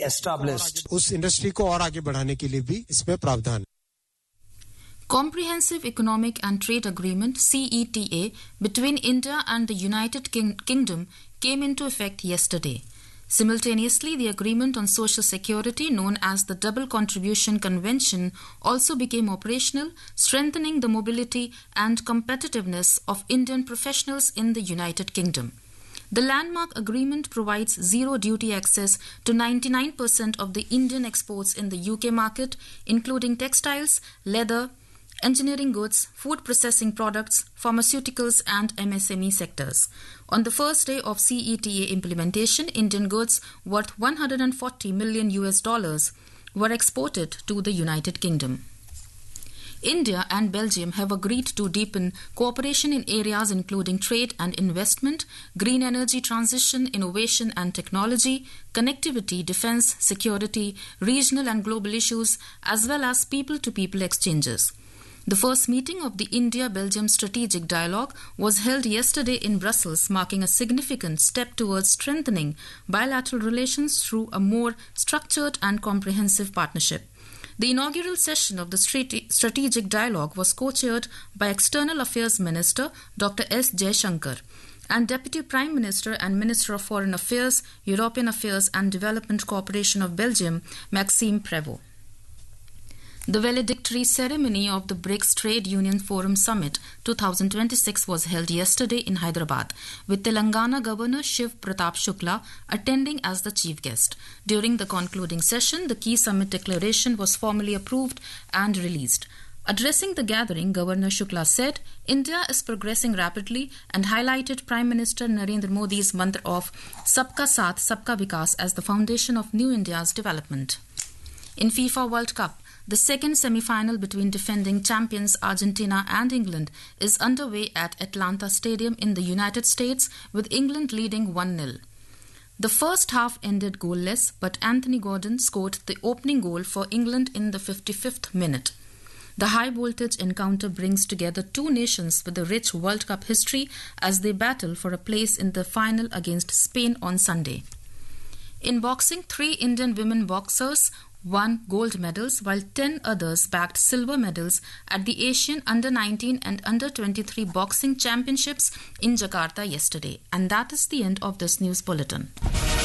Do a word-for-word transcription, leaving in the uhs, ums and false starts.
established. उस industry को और आगे बढ़ाने के लिए भी इसमें प्रावधान. Comprehensive Economic and Trade Agreement C E T A between India and the United King- Kingdom came into effect yesterday. Simultaneously, the agreement on social security, known as the Double Contribution Convention, also became operational, strengthening the mobility and competitiveness of Indian professionals in the United Kingdom. The landmark agreement provides zero duty access to ninety-nine percent of the Indian exports in the U K market, including textiles, leather, engineering goods, food processing products, pharmaceuticals and M S M E sectors. On the first day of C E T A implementation, Indian goods worth one hundred forty million U S dollars were exported to the United Kingdom. India and Belgium have agreed to deepen cooperation in areas including trade and investment, green energy transition, innovation and technology, connectivity, defense, security, regional and global issues, as well as people-to-people exchanges. The first meeting of the India-Belgium Strategic Dialogue was held yesterday in Brussels, marking a significant step towards strengthening bilateral relations through a more structured and comprehensive partnership. The inaugural session of the Strategic Dialogue was co-chaired by External Affairs Minister Doctor S. Jaishankar and Deputy Prime Minister and Minister of Foreign Affairs, European Affairs and Development Cooperation of Belgium, Maxime Prévost. The valedictory ceremony of the BRICS Trade Union Forum Summit twenty twenty-six was held yesterday in Hyderabad, with Telangana Governor Shiv Pratap Shukla attending as the chief guest. During the concluding session, the key summit declaration was formally approved and released. Addressing the gathering, Governor Shukla said, India is progressing rapidly and highlighted Prime Minister Narendra Modi's mantra of Sabka Saath, Sabka Vikas as the foundation of New India's development. In FIFA World Cup, the second semi-final between defending champions Argentina and England is underway at Atlanta Stadium in the United States, with England leading one nil. The first half ended goalless, but Anthony Gordon scored the opening goal for England in the fifty-fifth minute. The high-voltage encounter brings together two nations with a rich World Cup history as they battle for a place in the final against Spain on Sunday. In boxing, three Indian women boxers won gold medals, while ten others bagged silver medals at the Asian Under nineteen and Under twenty-three Boxing Championships in Jakarta yesterday. And that is the end of this news bulletin.